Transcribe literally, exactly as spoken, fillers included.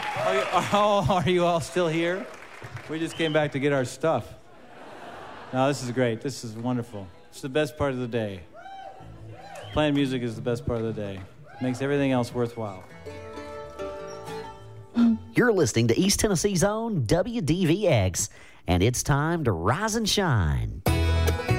Are you, oh, are you all still here? We just came back to get our stuff. No, this is great. This is wonderful. It's the best part of the day. Playing music is the best part of the day. Makes everything else worthwhile. You're listening to East Tennessee's own W D V X, and it's time to rise and shine.